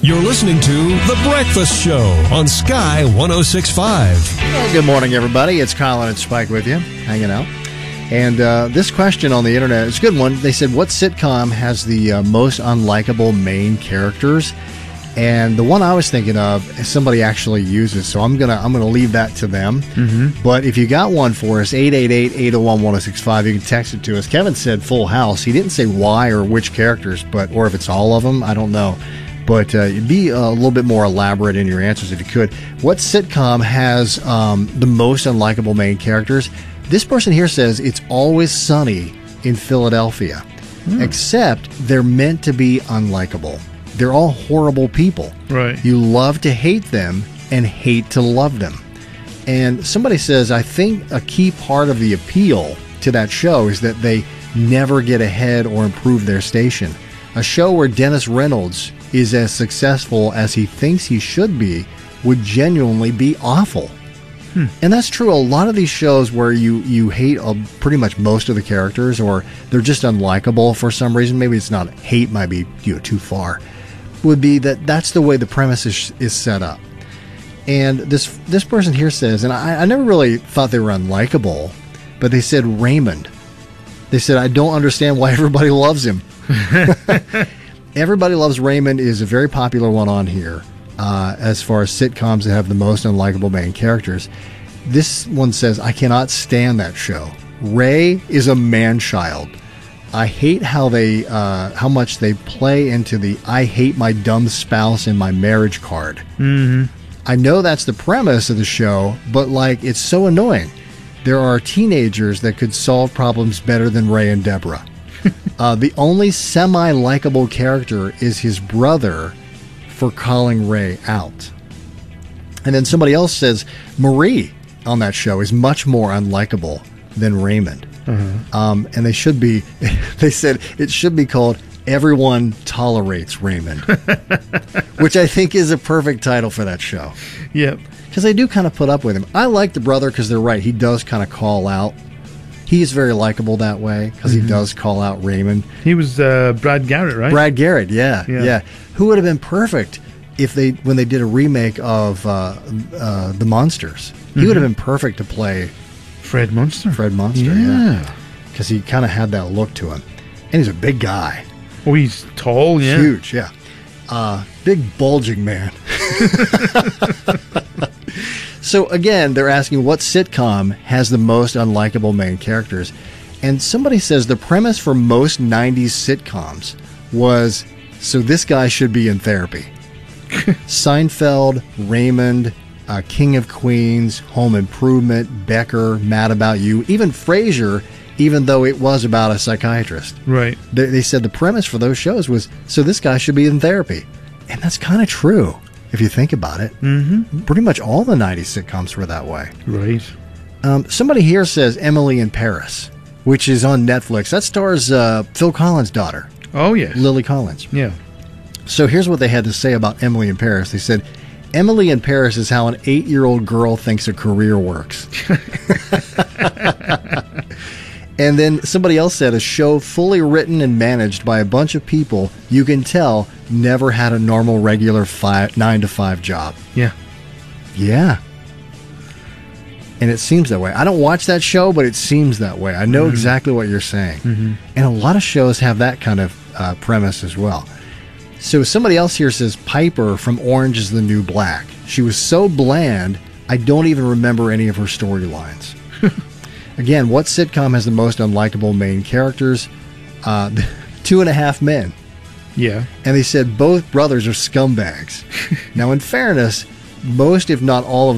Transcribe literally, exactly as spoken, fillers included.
You're listening to The Breakfast Show on Sky one oh six point five. Well, good morning, everybody. It's Colin and Spike with you, hanging out. And uh, this question on the internet is a good one. They said, what sitcom has the uh, most unlikable main characters? And the one I was thinking of, somebody actually uses, so I'm gonna I'm gonna leave that to them. Mm-hmm. But if you got one for us, eight eight eight, eight oh one, one oh six five, you can text it to us. Kevin said Full House. He didn't say why or which characters, but or if it's all of them, I don't know. But uh, you'd be a little bit more elaborate in your answers if you could. What sitcom has um, the most unlikable main characters? This person here says It's Always Sunny in Philadelphia, mm. except they're meant to be unlikable. They're all horrible people. Right. You love to hate them and hate to love them. And somebody says, I think a key part of the appeal to that show is that they never get ahead or improve their station. A show where Dennis Reynolds is as successful as he thinks he should be would genuinely be awful. Hmm. And that's true. A lot of these shows where you, you hate uh, pretty much most of the characters, or they're just unlikable for some reason. Maybe it's not hate, might be you know, too far. Would be that that's the way the premise is, is set up. And this this person here says, and I, I never really thought they were unlikable, but they said Raymond. They said, I don't understand why everybody loves him. Everybody Loves Raymond is a very popular one on here uh, as far as sitcoms that have the most unlikable main characters. This one says, I cannot stand that show. Ray is a man-child. I hate how they, uh, how much they play into the I hate my dumb spouse in my marriage card. Mm-hmm. I know that's the premise of the show, but like it's so annoying. There are teenagers that could solve problems better than Ray and Deborah. uh, the only semi-likable character is his brother for calling Ray out. And then somebody else says Marie on that show is much more unlikable than Raymond. Uh-huh. Um, and they should be, they said it should be called Everyone Tolerates Raymond, which I think is a perfect title for that show. Yep. Because they do kind of put up with him. I like the brother because they're right. He does kind of call out. He's very likable that way because mm-hmm. he does call out Raymond. He was uh, Brad Garrett, right? Brad Garrett, yeah, yeah, yeah. Who would have been perfect if they when they did a remake of uh, uh, The Monsters? He mm-hmm. would have been perfect to play Fred Munster. Fred Munster, yeah, because yeah. he kind of had that look to him, and he's a big guy. Oh, he's tall, yeah, huge, yeah, uh, big bulging man. So again, they're asking what sitcom has the most unlikable main characters, and somebody says the premise for most nineties sitcoms was so this guy should be in therapy. Seinfeld, Raymond, uh, King of Queens, Home Improvement, Becker, Mad About You, even Frasier, even though it was about a psychiatrist. Right. They, they said the premise for those shows was, so this guy should be in therapy. And that's kind of true, if you think about it. Mm-hmm. Pretty much all the nineties sitcoms were that way. Right. Um, somebody here says Emily in Paris, which is on Netflix. That stars uh, Phil Collins' daughter. Oh, yes. Lily Collins. Yeah. So here's what they had to say about Emily in Paris. They said, Emily in Paris is how an eight-year-old girl thinks a career works. And then somebody else said, a show fully written and managed by a bunch of people you can tell never had a normal, regular five, nine to five job. Yeah. Yeah. And it seems that way. I don't watch that show, but it seems that way. I know mm-hmm. exactly what you're saying. Mm-hmm. And a lot of shows have that kind of uh, premise as well. So somebody else here says Piper from Orange is the New Black. She was so bland, I don't even remember any of her storylines. Again, what sitcom has the most unlikable main characters? Uh, Two and a Half Men. Yeah. And they said both brothers are scumbags. Now, in fairness, most, if not all of